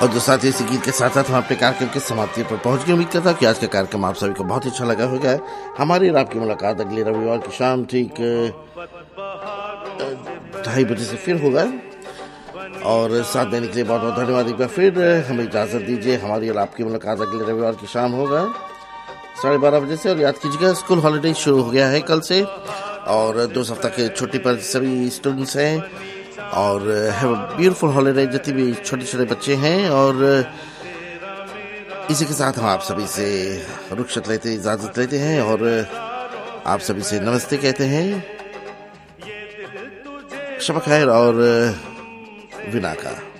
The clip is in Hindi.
और जो साथ ही इसी गीत के साथ साथ हम अपने कार्यक्रम की समाप्ति पर पहुंच गए। उम्मीद करता हूं कि आज का कार्यक्रम आप सभी को बहुत अच्छा लगा होगा। हमारी और आपकी मुलाकात अगले रविवार की शाम ठीक 2:30 बजे से फिर होगा। और साथ देने के लिए बहुत बहुत धन्यवाद। एक बार फिर हमें इजाज़त दीजिए। हमारी और आपकी मुलाकात अगले रविवार की शाम होगा 12:30 बजे से। और याद कीजिएगा स्कूल हॉलीडे शुरू हो गया है कल से, और 2 सप्ताह के छुट्टी पर सभी स्टूडेंट्स हैं। और हैव अ ब्यूटीफुल हॉलीडे जितने भी छोटे छोटे बच्चे हैं। और इसी के साथ हम आप सभी से रुखसत लेते इजाज़त लेते हैं और आप सभी से नमस्ते कहते हैं। शब खैर और विनाका।